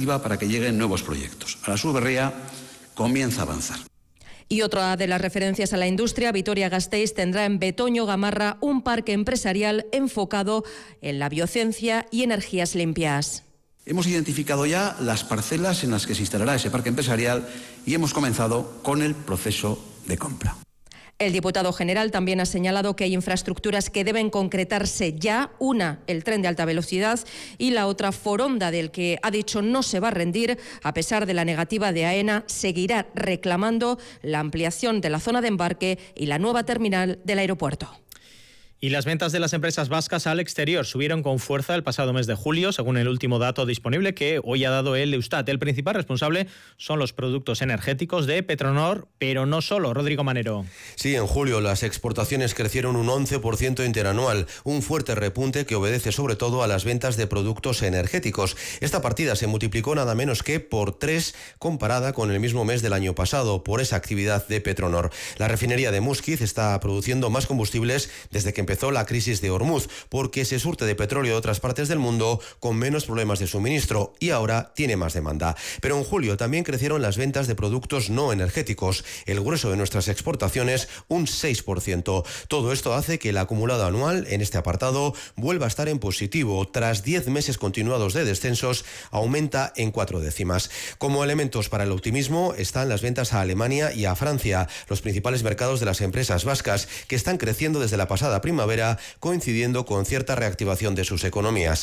atractiva para que lleguen nuevos proyectos. Arasur Berria comienza a avanzar. Y otra de las referencias a la industria, Vitoria-Gasteiz, tendrá en Betoño-Gamarra un parque empresarial enfocado en la biociencia y energías limpias. Hemos identificado ya las parcelas en las que se instalará ese parque empresarial y hemos comenzado con el proceso de compra. El diputado general también ha señalado que hay infraestructuras que deben concretarse ya. Una, el tren de alta velocidad, y la otra, Foronda, del que ha dicho no se va a rendir. A pesar de la negativa de AENA, seguirá reclamando la ampliación de la zona de embarque y la nueva terminal del aeropuerto. Y las ventas de las empresas vascas al exterior subieron con fuerza el pasado mes de julio, según el último dato disponible que hoy ha dado el Eustat. El principal responsable son los productos energéticos de Petronor, pero no solo. Rodrigo Manero. Sí, en julio las exportaciones crecieron un 11% interanual, un fuerte repunte que obedece sobre todo a las ventas de productos energéticos. Esta partida se multiplicó nada menos que por 3 comparada con el mismo mes del año pasado, por esa actividad de Petronor. La refinería de Muskiz está produciendo más combustibles desde que empezó la crisis de Hormuz, porque se surte de petróleo de otras partes del mundo con menos problemas de suministro y ahora tiene más demanda. Pero en julio también crecieron las ventas de productos no energéticos, el grueso de nuestras exportaciones un 6%. Todo esto hace que el acumulado anual en este apartado vuelva a estar en positivo. Tras 10 meses continuados de descensos, aumenta en 4 décimas. Como elementos para el optimismo están las ventas a Alemania y a Francia, los principales mercados de las empresas vascas, que están creciendo desde la pasada primavera, coincidiendo con cierta reactivación de sus economías.